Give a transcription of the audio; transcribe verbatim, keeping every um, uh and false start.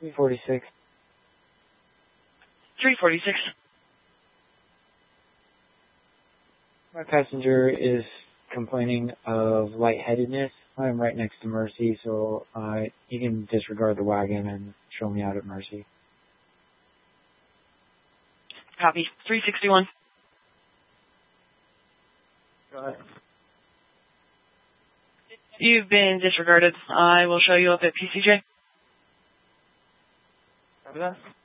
three forty-six. three forty-six. My passenger is complaining of lightheadedness. I'm right next to Mercy, so uh, you can disregard the wagon and show me out at Mercy. Copy. three sixty-one. Go ahead. You've been disregarded. I will show you up at P C J. Copy that.